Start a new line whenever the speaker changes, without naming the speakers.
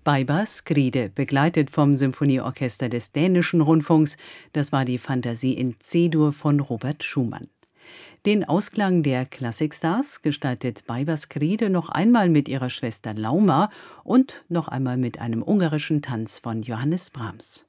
Baibars Skride, begleitet vom Symphonieorchester des Dänischen Rundfunks. Das war die Fantasie in C-Dur von Robert Schumann. Den Ausklang der Klassikstars gestaltet Baibars Skride noch einmal mit ihrer Schwester Lauma und noch einmal mit einem ungarischen Tanz von Johannes Brahms.